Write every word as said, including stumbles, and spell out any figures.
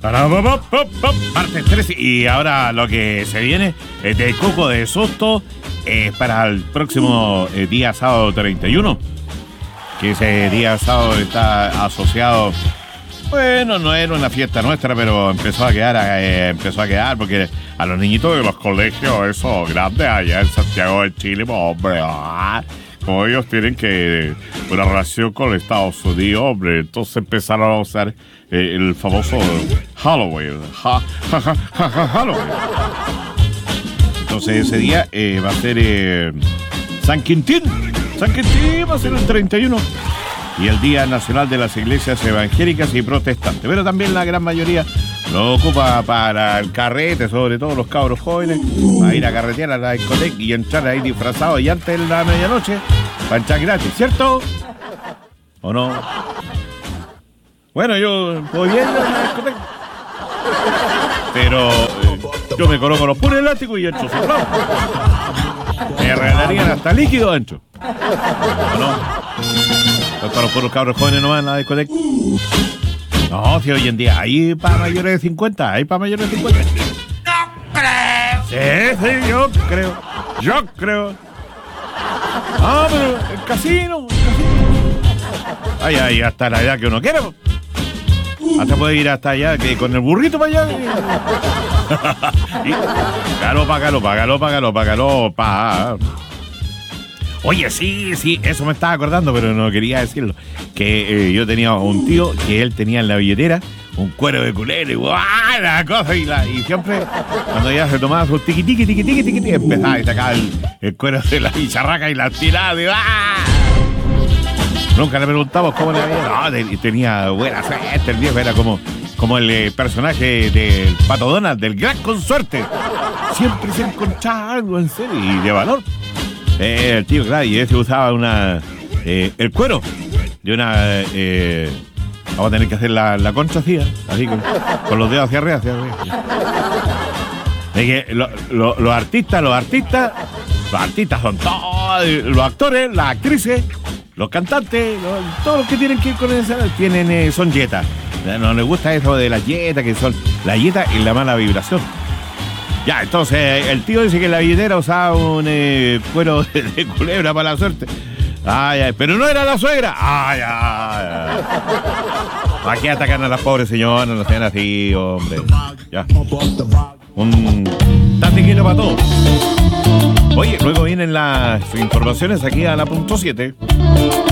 Martes trece. Y ahora lo que se viene es de Coco de Susto eh, para el próximo eh, día sábado treinta y uno. Que ese día sábado está asociado. Bueno, no era una fiesta nuestra, pero empezó a quedar, eh, empezó a quedar porque a los niñitos de los colegios, esos grandes allá en Santiago de Chile, pues, hombre, ah, como ellos tienen que una relación con los Estados Unidos, hombre, entonces empezaron a usar eh, el famoso Halloween, ha, ha, ha, ha, ha, Halloween. Entonces ese día eh, va a ser eh, San Quintín, San Quintín va a ser el treinta y uno. Y el Día Nacional de las Iglesias Evangélicas y Protestantes. Pero también la gran mayoría lo ocupa para el carrete, sobre todo los cabros jóvenes, para ir a carretear a la discoteca y entrar ahí disfrazados y antes de la medianoche, para entrar gratis, ¿cierto? ¿O no? Bueno, yo voy bien a la discoteca. Pero eh, yo me coloco los puros elásticos y entro cerrado. Me regalarían hasta líquido adentro. ¿O no? Pues para los puros cabros jóvenes nomás en la discoteca. No, si hoy en día hay para mayores de cincuenta, hay para mayores de cincuenta. ¡No creo! Sí, sí, yo creo. Yo creo. Ah, pero el casino, el casino. Ay, ay, hasta la edad que uno quiere. Hasta puede ir hasta allá, que con el burrito para allá. Y, galopa, galopa, galopa, galopa, galopa. Oye, sí, sí, eso me estaba acordando, pero no quería decirlo. Que eh, yo tenía un tío que él tenía en la billetera un cuero de culero y ¡guau! La cosa y, la, y siempre cuando ya se tomaba su tiqui tiqui tiqui tiqui tiqui empezaba y sacaba el, el cuero de la bicharraca y la tiraba y ¡ah! Nunca le preguntamos cómo le había. No, de, tenía buena suerte el viejo, era como, como el eh, personaje del Pato Donald, del Gran Consuerte. Siempre se encontraba algo en serio y de valor. Eh, el tío, claro, y ese usaba una eh, el cuero de una eh, vamos a tener que hacer la, la concha así, ¿eh? Así con, con los dedos hacia arriba, hacia arriba. Es que lo, lo, los artistas, los artistas, los artistas son todos, los actores, las actrices, los cantantes, los, todos los que tienen que ir con esa, tienen, eh, son yetas. No les gusta eso de las yetas, que son la yeta y la mala vibración. Ya, entonces, el tío dice que en la billetera usaba un eh, cuero de, de culebra para la suerte. Ay, ay, pero no era la suegra. Ay, ay, ay. Aquí atacan a las pobres señoras, no sean así, hombre. Ya. Un tantiquilo para todos. Oye, luego vienen las informaciones aquí a la punto siete.